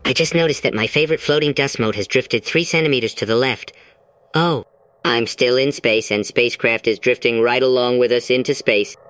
I just noticed that my favorite floating dust mote has drifted 3 centimeters to the left. Oh, I'm still in space and spacecraft is drifting right along with us into space.